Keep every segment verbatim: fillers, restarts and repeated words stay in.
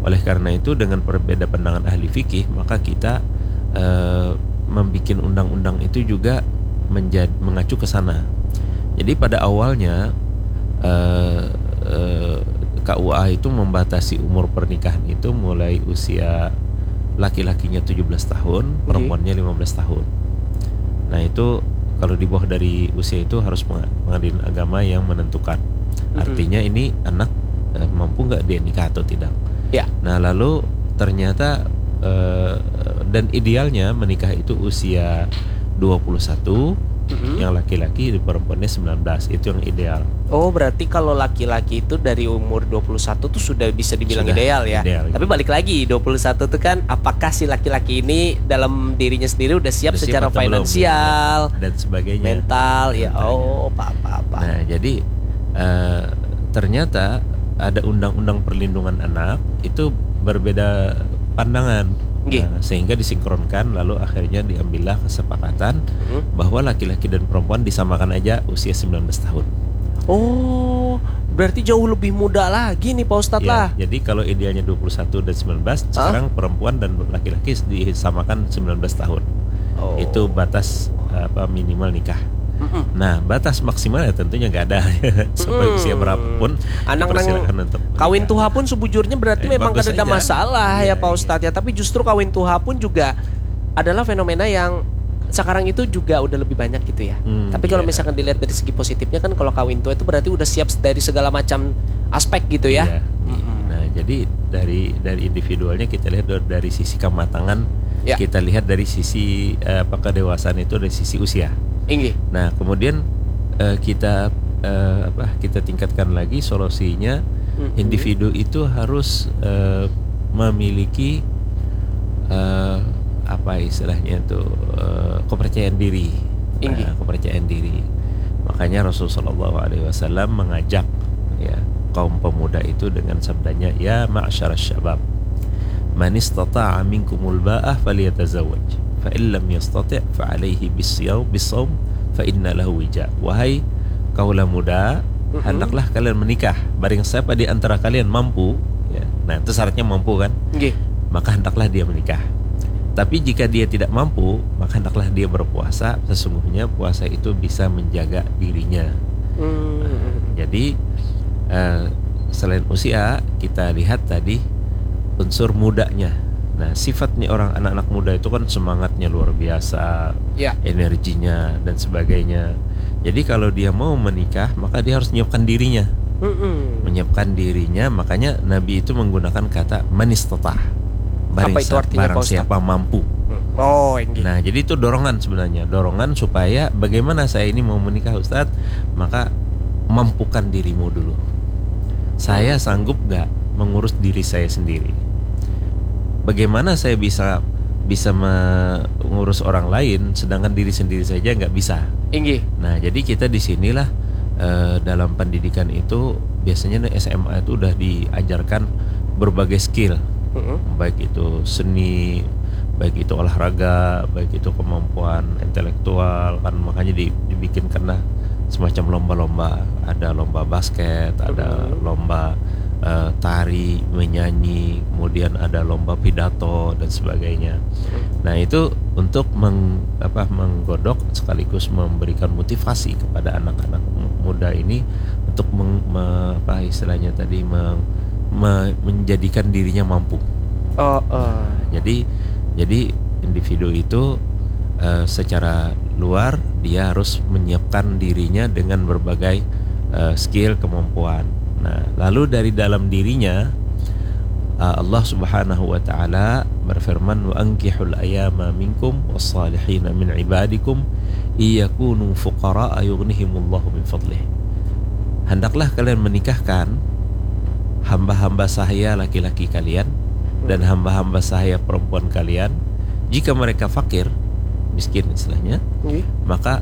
Oleh karena itu dengan berbeda pandangan ahli fikih, maka kita uh, membuat undang-undang itu juga menjadi mengacu ke sana. Jadi pada awalnya uh, uh, K U A itu membatasi umur pernikahan itu mulai usia laki-lakinya tujuh belas tahun, perempuannya lima belas tahun. Nah itu kalau di bawah dari usia itu harus pengadilan agama yang menentukan. Artinya ini anak uh, mampu nggak dia nikah atau tidak. Ya. Nah lalu ternyata uh, dan idealnya menikah itu usia dua puluh satu, mm-hmm. yang laki-laki, perempuannya sembilan belas, itu yang ideal. Oh berarti kalau laki-laki itu dari umur dua puluh satu tuh sudah bisa dibilang sudah ideal ya. Ideal, Tapi balik lagi dua puluh satu tuh kan apakah si laki-laki ini dalam dirinya sendiri udah siap udah secara siap finansial belum, ya, dan sebagainya, mental ya. Oh apa-apa. Nah jadi uh, ternyata ada undang-undang perlindungan anak itu berbeda pandangan. Nah, sehingga disinkronkan, lalu akhirnya diambillah kesepakatan hmm. bahwa laki-laki dan perempuan disamakan aja usia sembilan belas tahun. Oh, berarti jauh lebih muda lagi nih Pak Ustadz ya, lah. Jadi kalau idealnya dua puluh satu dan sembilan belas, huh? sekarang perempuan dan laki-laki disamakan sembilan belas tahun. Oh. Itu batas apa minimal nikah. Mm-mm. Nah batas maksimalnya tentunya nggak ada sampai mm. usia berapapun anak nang kawin tuha pun sebujurnya berarti eh, memang gak ada masalah ya, ya Pak Ustadz ya. Tapi justru kawin tuha pun juga adalah fenomena yang sekarang itu juga udah lebih banyak gitu ya. Hmm, Tapi kalau yeah. misalkan dilihat dari segi positifnya kan kalau kawin tua itu berarti udah siap dari segala macam aspek gitu ya. Yeah. Mm-hmm. Nah jadi dari dari individualnya kita lihat dari sisi kematangan, yeah. kita lihat dari sisi uh, apa kedewasaan itu dari sisi usia. Inggi. Nah kemudian uh, kita uh, apa kita tingkatkan lagi solusinya, mm-hmm. individu itu harus uh, memiliki uh, apa istilahnya itu uh, kepercayaan diri. Nah, kepercayaan diri. Makanya Rasulullah shallallahu alaihi wasallam mengajak ya kaum pemuda itu dengan sabdanya, ya ma'syarasy syabab, man istata'a minkumul ba'ah falyatazawwaj. Fa in lam yastati' fa 'alaihi bis-siyam bis-shaum fa inna lahu wija. Wahai kaula muda, uh-huh. hendaklah kalian menikah. Barang siapa di antara kalian mampu, ya. Nah, itu syaratnya mampu kan? Okay. Maka hendaklah dia menikah. Tapi jika dia tidak mampu, maka hendaklah dia berpuasa. Sesungguhnya puasa itu bisa menjaga dirinya. Hmm. Nah, jadi uh, selain usia, kita lihat tadi unsur mudanya. Nah, sifatnya orang anak-anak muda itu kan semangatnya luar biasa, ya. energinya dan sebagainya. Jadi kalau dia mau menikah, maka dia harus menyiapkan dirinya. Mm-mm. Menyiapkan dirinya, makanya Nabi itu menggunakan kata manistata. Barang, Apa itu artinya, barang siapa mampu. Oh, ini. Nah, jadi itu dorongan sebenarnya, dorongan supaya bagaimana saya ini mau menikah Ustadz, maka mampukan dirimu dulu. Saya sanggup gak mengurus diri saya sendiri? Bagaimana saya bisa bisa mengurus orang lain sedangkan diri sendiri saja nggak bisa? Inggi. Nah, jadi kita di sinilah eh, dalam pendidikan itu biasanya S M A itu udah diajarkan berbagai skill, uh-huh. baik itu seni, baik itu olahraga, baik itu kemampuan intelektual kan, makanya dibikin karena semacam lomba-lomba, ada lomba basket, ada uh-huh. lomba Uh, tari, menyanyi, kemudian ada lomba pidato dan sebagainya. Nah itu untuk meng, apa, menggodok sekaligus memberikan motivasi kepada anak-anak muda ini untuk meng, me, apa istilahnya tadi meng, me, menjadikan dirinya mampu. Oh, uh. Jadi jadi individu itu uh, secara luar dia harus menyiapkan dirinya dengan berbagai uh, skill, kemampuan. Nah, lalu dari dalam dirinya Allah Subhanahu wa taala berfirman, wa ankihul ayama minkum was-salihin min ibadikum iyakunu fuqara yughnihimullahu min fadlih. Hendaklah kalian menikahkan hamba-hamba sahaya laki-laki kalian dan hamba-hamba sahaya perempuan kalian. Jika mereka fakir, miskin istilahnya, maka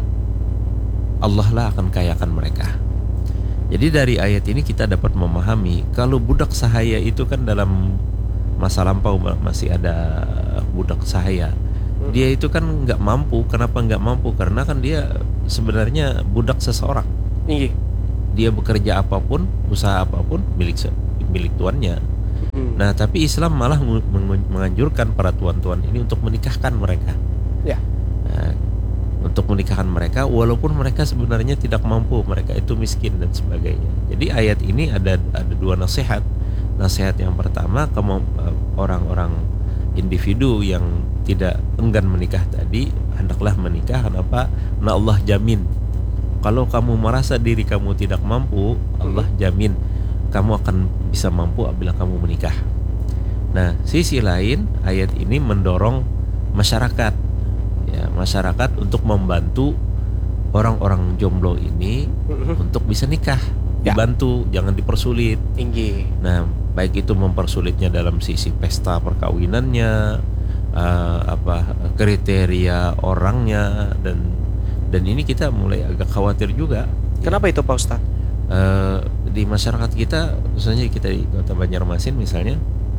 Allah lah akan kayakan mereka. Jadi dari ayat ini kita dapat memahami kalau budak sahaya itu kan dalam masa lampau masih ada budak sahaya. Dia itu kan nggak mampu. Kenapa nggak mampu? Karena kan dia sebenarnya budak seseorang. Iya. Dia bekerja apapun, usaha apapun milik milik tuannya. Hmm. Nah, tapi Islam malah menganjurkan para tuan-tuan ini untuk menikahkan mereka. Ya. Nah, untuk menikahkan mereka walaupun mereka sebenarnya tidak mampu, mereka itu miskin dan sebagainya. Jadi ayat ini ada ada dua nasihat. Nasihat yang pertama, kamu orang-orang individu yang tidak enggan menikah tadi hendaklah menikah. Kenapa? Nah, Allah jamin kalau kamu merasa diri kamu tidak mampu, Allah jamin kamu akan bisa mampu apabila kamu menikah. Nah, sisi lain ayat ini mendorong masyarakat, ya masyarakat untuk membantu orang-orang jomblo ini untuk bisa nikah, ya. Dibantu, jangan dipersulit. Tinggi. Nah, baik itu mempersulitnya dalam sisi pesta perkawinannya, uh, apa kriteria orangnya, dan dan ini kita mulai agak khawatir juga. Kenapa itu Pak Ustadz? Uh, di masyarakat kita, misalnya kita di Kota Banjarmasin misalnya,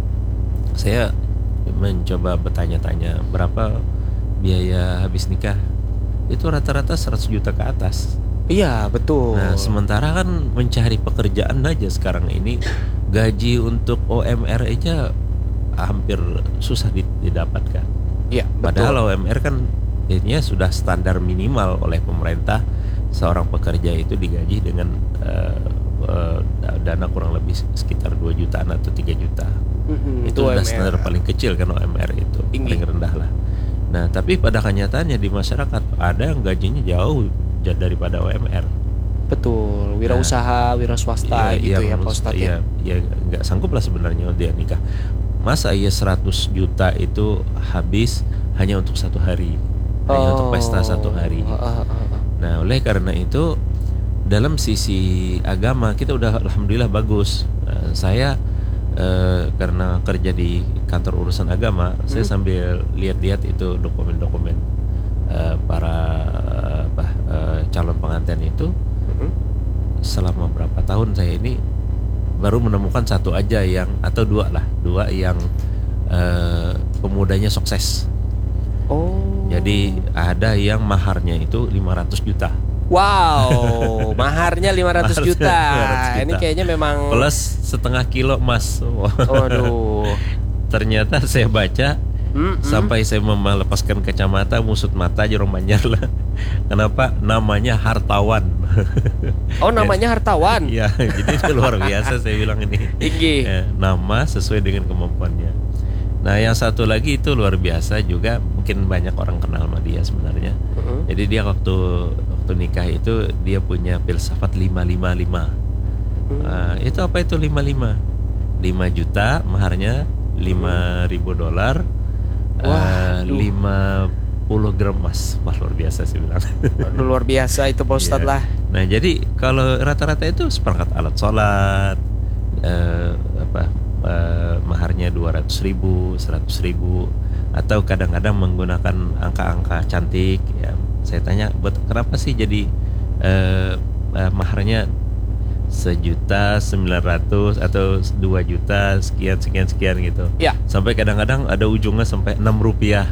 saya mencoba bertanya-tanya berapa biaya habis nikah. Itu rata-rata seratus juta ke atas. Iya, betul. Nah, sementara kan mencari pekerjaan aja sekarang ini gaji untuk O M R aja hampir susah didapatkan. Iya, padahal betul. O M R kan ini sudah standar minimal oleh pemerintah, seorang pekerja itu digaji dengan uh, uh, dana kurang lebih sekitar dua jutaan atau tiga juta. Mm-hmm, itu sudah standar paling kecil kan O M R itu. Tinggi. Paling rendah lah. Nah, tapi pada kenyataannya di masyarakat ada yang gajinya jauh daripada O M R. Betul, wirausaha, nah, wira swasta iya, gitu iya, ya Pak Ustadz ya. Iya, ya nggak sanggup lah sebenarnya dia nikah. Masa iya seratus juta itu habis hanya untuk satu hari, oh. hanya untuk pesta satu hari. Oh, oh, oh, oh. Nah, oleh karena itu dalam sisi agama kita udah alhamdulillah bagus. Nah, saya eh, karena kerja di kantor urusan agama, hmm. saya sambil lihat-lihat itu dokumen-dokumen eh, para apa, eh, calon pengantin itu. Selama berapa tahun saya ini baru menemukan satu aja yang, atau dua lah, dua yang uh, pemudanya sukses. Oh. Jadi ada yang maharnya itu lima ratus juta. Wow, maharnya lima ratus juta. lima ratus juta. Ini kayaknya memang plus setengah kilo emas. Waduh. Ternyata saya baca Mm-mm. sampai saya melepaskan kacamata, musut mata jorong Banjar lah. Kenapa? Namanya hartawan. Oh, namanya hartawan. Iya, jadi itu luar biasa saya bilang ini. Tinggi. Ya, nama sesuai dengan kemampuannya. Nah, yang satu lagi itu luar biasa juga, mungkin banyak orang kenal sama dia sebenarnya. Uh-huh. Jadi dia waktu waktu nikah itu dia punya filsafat lima lima lima. Uh-huh. Nah, itu apa itu lima lima? lima juta maharnya, lima ribu dolar. Uh, lima puluh gram emas. Wah, luar biasa sih bilang. Luar biasa itu Pak Ustadz yeah. lah. Nah, jadi kalau rata-rata itu seperangkat alat sholat, uh, apa uh, maharnya dua ratus ribu, seratus ribu, atau kadang-kadang menggunakan angka-angka cantik. Ya, saya tanya, buat kenapa sih jadi uh, uh, maharnya sejuta sembilan ratus atau dua juta sekian sekian sekian gitu. Ya. Sampai kadang-kadang ada ujungnya sampai enam rupiah.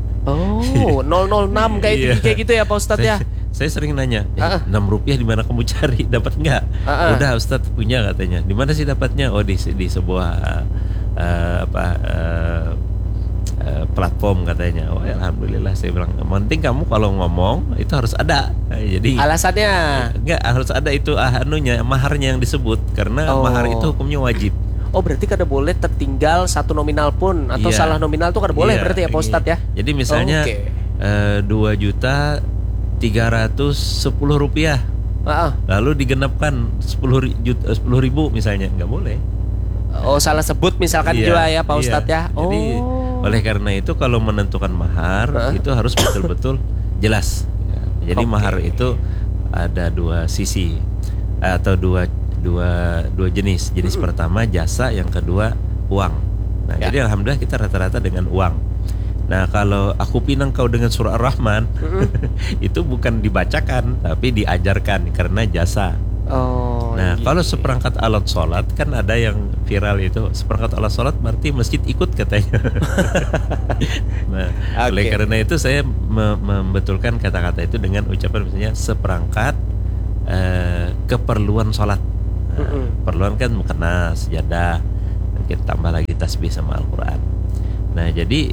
Oh, nol nol enam kayak iya. kayak gitu ya Pak Ustadz ya. Saya sering nanya, eh, uh-uh. enam rupiah di mana kamu cari? Dapat nggak? Uh-uh. Udah Ustadz punya katanya. Di mana sih dapatnya? Oh, di di sebuah uh, apa uh, uh, platform katanya. Oh, alhamdulillah, saya bilang, penting kamu kalau ngomong itu harus ada. Nah, jadi alasannya enggak harus ada itu ah, anunya maharnya yang disebut, karena oh. mahar itu hukumnya wajib. Oh, berarti kada boleh tertinggal satu nominal pun atau yeah. salah nominal tuh kada boleh yeah, berarti ya Pak Ustadz ya. Jadi misalnya oh, okay. uh, dua juta tiga ratus sepuluh rupiah. Uh-uh. Lalu digenapkan sepuluh ribu misalnya, nggak boleh. Oh, salah sebut misalkan yeah, juga ya Pak Ustadz yeah. ya. Jadi oh. oleh karena itu kalau menentukan mahar uh-huh. itu harus betul-betul jelas. Jadi okay. mahar itu ada dua sisi atau dua dua dua jenis. Jenis mm-hmm. pertama jasa, yang kedua uang. Nah, ya. Jadi alhamdulillah kita rata-rata dengan uang. Nah, kalau aku pinang kau dengan surah Ar-Rahman, mm-hmm. itu bukan dibacakan tapi diajarkan karena jasa. Oh. Nah, gitu. Kalau seperangkat alat sholat kan ada yang viral itu, seperangkat alat sholat berarti masjid ikut katanya. Nah, okay. oleh karena itu saya me- membetulkan kata-kata itu dengan ucapan misalnya seperangkat uh, keperluan sholat. Nah, mm-hmm. Perluan kan mukena, sejadah, kita tambah lagi tasbih sama Al-Quran. Nah jadi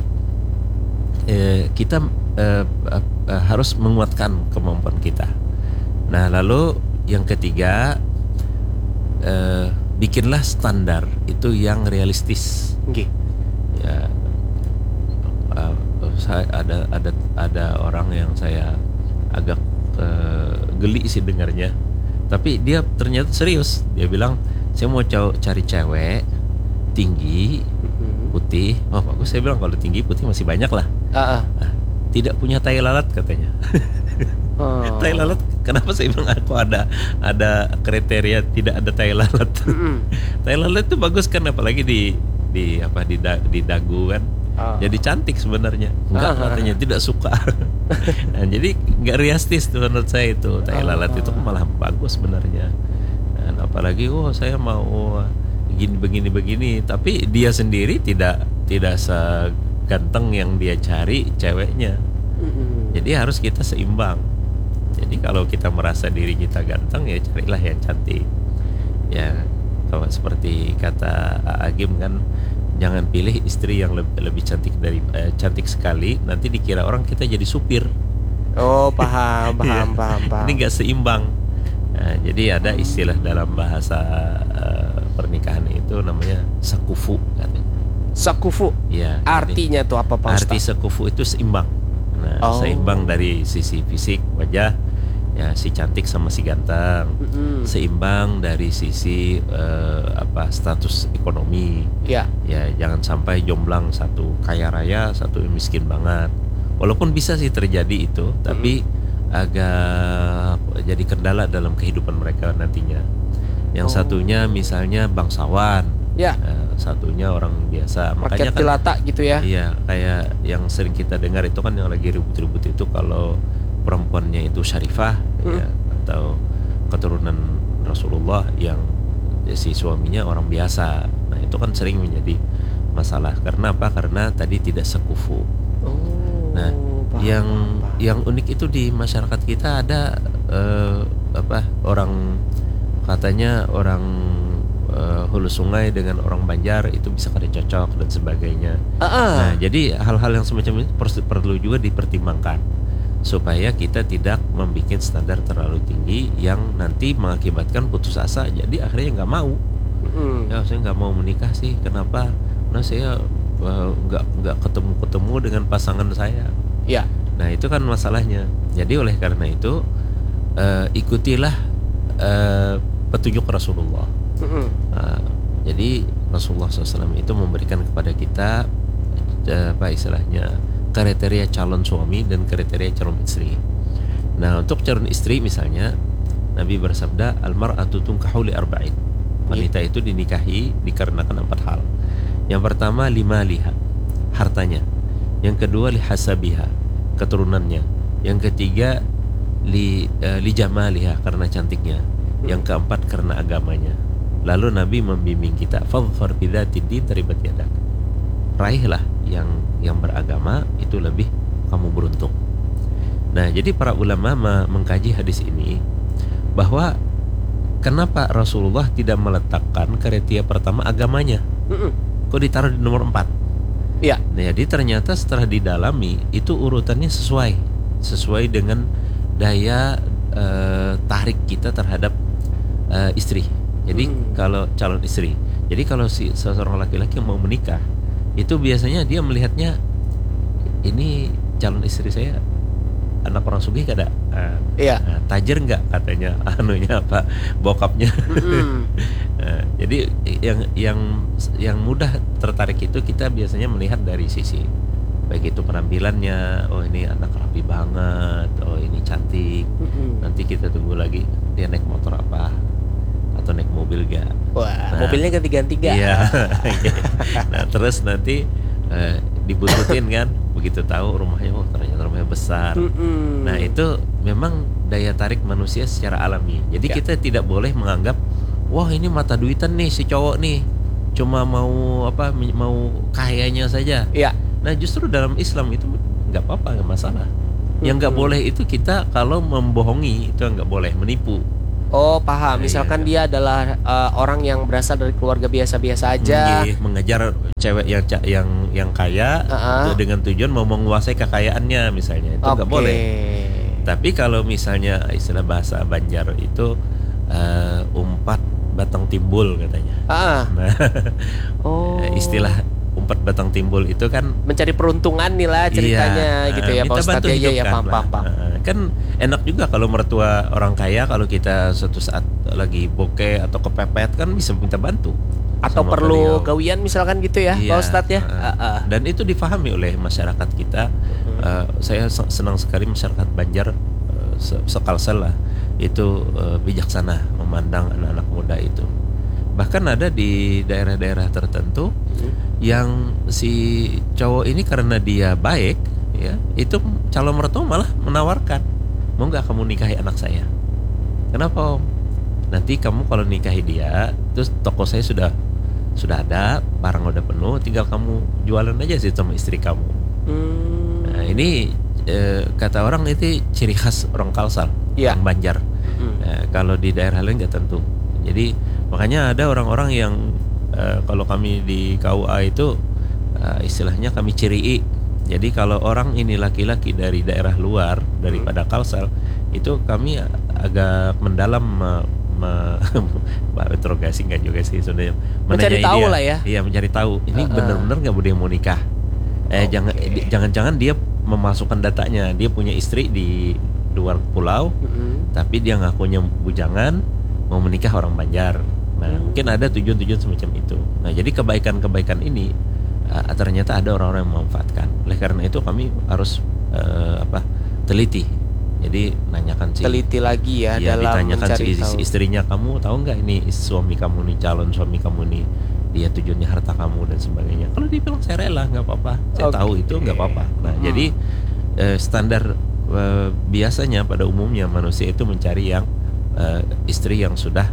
eh, kita eh, eh, harus menguatkan kemampuan kita. Nah lalu yang ketiga, eh, bikinlah standar itu yang realistis. Okay. Ya, uh, saya ada ada ada orang yang saya agak uh, geli sih dengarnya, tapi dia ternyata serius. Dia bilang saya mau cari cewek tinggi putih. Oh bagus, saya bilang kalau tinggi putih masih banyak lah. Uh-uh. Nah, tidak punya tai lalat katanya. Oh. Tai lalat, kenapa saya bilang aku ada ada kriteria tidak ada tai lalat. Mm-hmm. Tai lalat itu bagus kan, apalagi di di apa di, da, di dagu kan. Oh. Jadi cantik sebenarnya. Enggak, uh-huh. katanya tidak suka. Nah, jadi enggak realistis menurut saya itu. Tai lalat itu malah bagus sebenarnya. Dan apalagi oh saya mau begini begini begini, tapi dia sendiri tidak tidak seganteng yang dia cari ceweknya. Mm-hmm. Jadi harus kita seimbang. Jadi kalau kita merasa diri kita ganteng, ya carilah yang cantik. Ya, kalau seperti kata Agim kan, jangan pilih istri yang lebih, lebih cantik dari eh, cantik sekali, nanti dikira orang kita jadi supir. Oh, paham, paham, ya. paham, paham. Ini nggak seimbang. Nah, jadi ada istilah dalam bahasa uh, pernikahan itu namanya sakufu katanya. Sakufu. Ya. Artinya tuh apa Pak Ustaz? Arti sakufu itu seimbang. Nah, oh. seimbang dari sisi fisik wajah, ya si cantik sama si ganteng. Mm-hmm. Seimbang dari sisi uh, apa status ekonomi. Ya. Ya, jangan sampai jomblang, satu kaya raya, satu miskin banget. Walaupun bisa sih terjadi itu, mm-hmm. tapi agak jadi kendala dalam kehidupan mereka nantinya. Yang oh. satunya misalnya bangsawan. Ya. Uh, satunya orang biasa. Makanya kan jelata gitu ya. Iya, kayak yang sering kita dengar itu kan yang lagi ribut-ribut itu kalau perempuannya itu syarifah hmm. ya, atau keturunan Rasulullah yang ya, si suaminya orang biasa. Nah, itu kan sering menjadi masalah. Karena apa? Karena tadi tidak sekufu. Oh. Nah, paham, yang paham. yang unik itu di masyarakat kita ada uh, apa? Orang katanya orang Uh, hulu sungai dengan orang Banjar itu bisa kada cocok dan sebagainya. Uh-uh. Nah, jadi hal-hal yang semacam itu perlu juga dipertimbangkan supaya kita tidak membuat standar terlalu tinggi yang nanti mengakibatkan putus asa. Jadi akhirnya nggak mau. Uh. Ya, saya nggak mau menikah sih. Kenapa? Nah, saya nggak uh, nggak ketemu-ketemu dengan pasangan saya. Ya. Nah, itu kan masalahnya. Jadi oleh karena itu uh, ikutilah uh, petunjuk Rasulullah. Mm-hmm. Nah, jadi Rasulullah shallallahu alaihi wasallam itu memberikan kepada kita apa istilahnya kriteria calon suami dan kriteria calon istri. Nah, untuk calon istri misalnya Nabi bersabda al-mar'atu tunkahu li arba'in. Wanita itu dinikahi dikarenakan empat hal. Yang pertama lima liha, hartanya. Yang kedua li hasabiha, keturunannya. Yang ketiga li uh, li jamaliha, karena cantiknya. Yang keempat karena agamanya. Lalu Nabi membimbing kita, fadhfar bidzatid din taribat yadak. Raihlah yang yang beragama, itu lebih kamu beruntung. Nah, jadi para ulama mengkaji hadis ini bahwa kenapa Rasulullah tidak meletakkan kriteria pertama agamanya? Mm-mm. Kok ditaruh di nomor empat? Iya. Nah, jadi ternyata setelah didalami itu urutannya sesuai, sesuai dengan daya uh, tarik kita terhadap uh, istri. Jadi hmm. kalau calon istri, jadi kalau si seseorang laki-laki yang mau menikah, itu biasanya dia melihatnya ini calon istri saya anak orang sugih kada, uh, iya. uh, tajir nggak katanya, anunya apa, bokapnya. Hmm. uh, jadi yang yang yang mudah tertarik itu kita biasanya melihat dari sisi baik itu penampilannya, oh ini anak rapi banget, oh ini cantik. Hmm. Nanti kita tunggu lagi dia naik motor apa. Atau naik mobil gak? Wah, nah, mobilnya ganti-ganti gak? Iya. Nah, terus nanti uh, dibututin kan, begitu tahu rumahnya, oh ternyata rumahnya besar. Mm-mm. Nah, itu memang daya tarik manusia secara alami. Jadi ya. Kita tidak boleh menganggap, wah ini mata duitan nih si cowok nih, cuma mau apa, mau kayanya saja. Iya. Nah, justru dalam Islam itu nggak apa-apa, nggak masalah. Mm-hmm. Yang nggak boleh itu kita kalau membohongi, itu nggak boleh, menipu. Oh paham, misalkan iya. dia adalah uh, orang yang berasal dari keluarga biasa-biasa aja, Iya, mengejar cewek yang yang yang kaya uh-uh. dengan tujuan mau menguasai kekayaannya misalnya, itu nggak okay. boleh. Tapi kalau misalnya istilah bahasa Banjar itu uh, umpat batang timbul katanya. Uh-uh. Nah, oh. istilah umpat batang timbul itu kan mencari peruntungan nih lah ceritanya, iya, gitu ya Pak Ustadz ya, ya paham paham paham. Kan enak juga kalau mertua orang kaya, kalau kita suatu saat lagi bokeh atau kepepet kan bisa minta bantu atau perlu beliau. Gawian misalkan gitu ya, iya, Pak Ustadz ya. Uh, uh. Dan itu difahami oleh masyarakat kita. Uh, saya senang sekali masyarakat Banjar uh, sekalsel lah itu uh, bijaksana memandang anak-anak muda itu. Bahkan ada di daerah-daerah tertentu hmm. yang si cowok ini karena dia baik, ya, itu calon mertua malah menawarkan, mau nggak kamu nikahi anak saya? Kenapa om? Nanti kamu kalau nikahi dia, terus toko saya sudah sudah ada, barang udah penuh, tinggal kamu jualan aja sih sama istri kamu. Hmm. Nah ini e, kata orang itu ciri khas orang Kalsel, ya. Orang Banjar. Hmm. E, kalau di daerah lain nggak tentu. Jadi makanya ada orang-orang yang uh, kalau kami di K U A itu uh, istilahnya kami cirii. Jadi kalau orang ini laki-laki dari daerah luar daripada Kalsel, itu kami agak mendalam me, me, interogasi nggak juga sih sebenarnya. Mencari tahu dia, lah ya. Iya mencari tahu. Ini uh-uh. benar-benar nggak boleh mau nikah. Eh okay. jangan jangan-jangan dia memasukkan datanya. Dia punya istri di luar pulau, uh-huh. tapi dia ngakunya bujangan. Mau menikah orang Banjar. Nah, hmm. mungkin ada tujuan-tujuan semacam itu. Nah, jadi kebaikan-kebaikan ini uh, ternyata ada orang-orang yang memanfaatkan. Oleh karena itu kami harus uh, apa? teliti. Jadi nanyakan si teliti lagi ya, ya dalam ditanyakan mencari si tahu. Istrinya, kamu tahu nggak ini suami kamu nih, calon suami kamu nih, dia tujuannya harta kamu dan sebagainya. Kalau dia bilang saya rela, nggak apa-apa. Saya okay. tahu itu nggak apa-apa. Nah, hmm. jadi uh, standar uh, biasanya pada umumnya manusia itu mencari yang Uh, istri yang sudah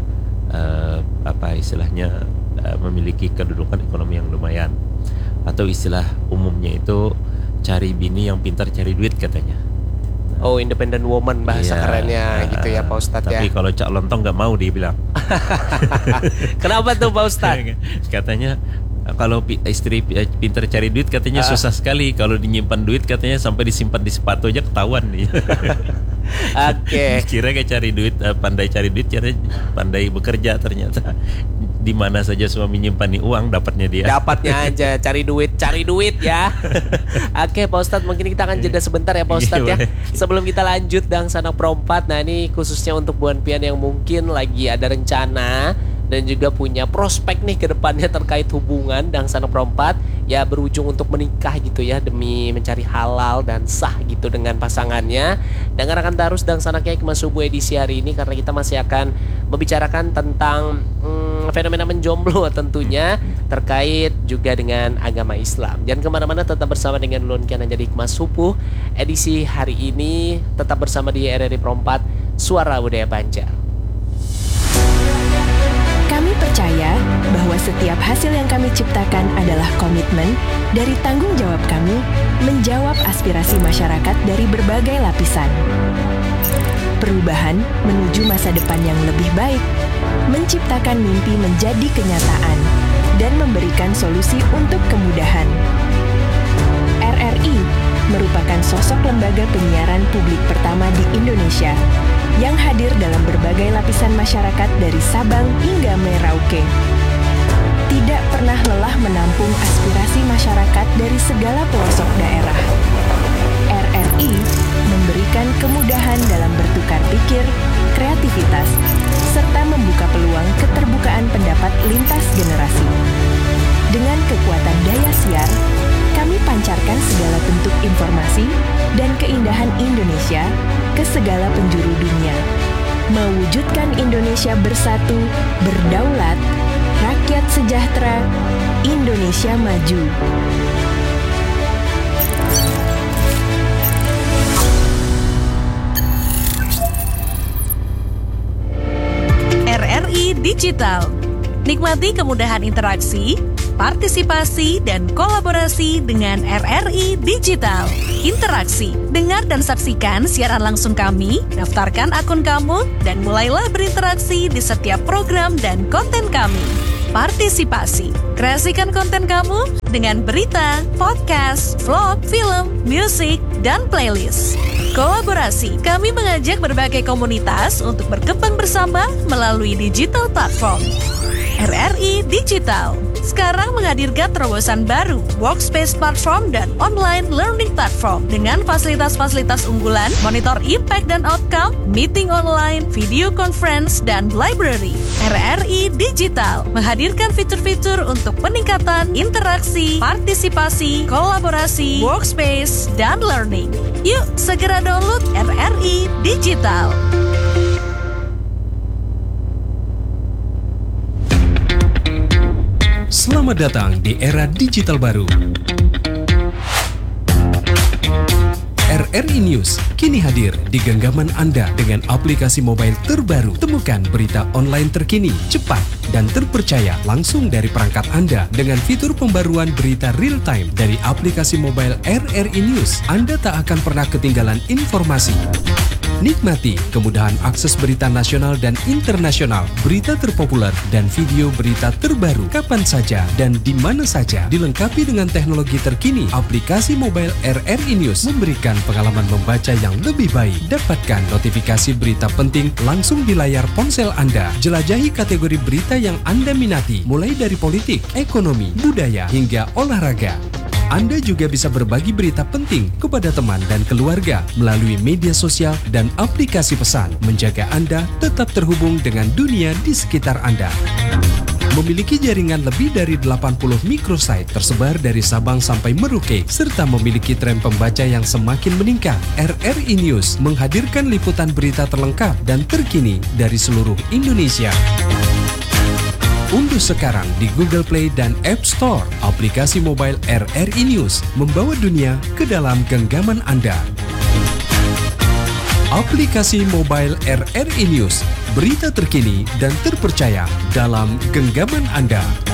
uh, apa istilahnya uh, memiliki kedudukan ekonomi yang lumayan, atau istilah umumnya itu cari bini yang pintar cari duit katanya. Nah, oh independent woman bahasa iya, kerennya uh, gitu ya Pak Ustadz ya. Tapi kalau Cak Lontong nggak mau dia bilang. Kenapa tuh Pak Ustadz? Katanya kalau istri pintar cari duit katanya uh. susah sekali. Kalau dinyimpan duit katanya sampai disimpan di sepatu aja ketahuan nih. Oke. Okay. Kira kayak cari duit, pandai cari duit, cara pandai bekerja ternyata. Di mana saja suami nyimpan uang dapatnya dia. Dapatnya aja, cari duit, cari duit ya. Oke, okay, Pak Ustadz, mungkin kita akan jeda sebentar ya Pak Ustadz ya. Sebelum kita lanjut Dang Sanak Perempat. Nah ini khususnya untuk Buan Pian yang mungkin lagi ada rencana dan juga punya prospek nih ke depannya terkait hubungan Dang Sanak Perempat, ya berujung untuk menikah gitu ya, demi mencari halal dan sah gitu dengan pasangannya. Dengarkan terus Dang Sanak Kiai Kemas Subuh edisi hari ini, karena kita masih akan membicarakan tentang hmm, fenomena menjomblo tentunya, terkait juga dengan agama Islam. Jangan kemana-mana, tetap bersama dengan Lun Kian jadi Kemas Subuh edisi hari ini, tetap bersama di R R I Perempat, Suara Budaya Banjar. Kami percaya bahwa setiap hasil yang kami ciptakan adalah komitmen dari tanggung jawab kami menjawab aspirasi masyarakat dari berbagai lapisan. Perubahan menuju masa depan yang lebih baik, menciptakan mimpi menjadi kenyataan, dan memberikan solusi untuk kemudahan. R R I merupakan sosok lembaga penyiaran publik pertama di Indonesia yang hadir dalam berbagai lapisan masyarakat dari Sabang hingga Merauke. Tidak pernah lelah menampung aspirasi masyarakat dari segala pelosok daerah. R R I memberikan kemudahan dalam bertukar pikir, kreativitas, serta membuka peluang keterbukaan pendapat lintas generasi. Dengan kekuatan daya siar, kami pancarkan segala bentuk informasi dan keindahan Indonesia ke segala penjuru dunia. Mewujudkan Indonesia bersatu, berdaulat, rakyat sejahtera, Indonesia maju. R R I Digital. Nikmati kemudahan interaksi, partisipasi dan kolaborasi dengan R R I Digital. Interaksi, dengar dan saksikan siaran langsung kami, daftarkan akun kamu, dan mulailah berinteraksi di setiap program dan konten kami. Partisipasi, kreasikan konten kamu dengan berita, podcast, vlog, film, musik, dan playlist. Kolaborasi, kami mengajak berbagai komunitas untuk berkembang bersama melalui digital platform. R R I Digital sekarang menghadirkan terobosan baru, workspace platform dan online learning platform dengan fasilitas-fasilitas unggulan, monitor impact dan outcome, meeting online, video conference, dan library. R R I Digital menghadirkan fitur-fitur untuk peningkatan interaksi, partisipasi, kolaborasi, workspace, dan learning. Yuk segera download R R I Digital. Selamat datang di era digital baru. R R I News kini hadir di genggaman Anda dengan aplikasi mobile terbaru. Temukan berita online terkini, cepat, dan terpercaya langsung dari perangkat Anda dengan fitur pembaruan berita real time dari aplikasi mobile R R I News. Anda tak akan pernah ketinggalan informasi. Nikmati kemudahan akses berita nasional dan internasional, berita terpopuler, dan video berita terbaru kapan saja dan di mana saja. Dilengkapi dengan teknologi terkini, aplikasi mobile R R I News memberikan pengalaman membaca yang lebih baik. Dapatkan notifikasi berita penting langsung di layar ponsel Anda. Jelajahi kategori berita yang Anda minati, mulai dari politik, ekonomi, budaya, hingga olahraga. Anda juga bisa berbagi berita penting kepada teman dan keluarga melalui media sosial dan aplikasi pesan, menjaga Anda tetap terhubung dengan dunia di sekitar Anda. Memiliki jaringan lebih dari delapan puluh microsite tersebar dari Sabang sampai Merauke, serta memiliki tren pembaca yang semakin meningkat. R R I News menghadirkan liputan berita terlengkap dan terkini dari seluruh Indonesia. Unduh sekarang di Google Play dan App Store aplikasi mobile R R I News, membawa dunia ke dalam genggaman Anda. Aplikasi mobile R R I News, berita terkini dan terpercaya dalam genggaman Anda.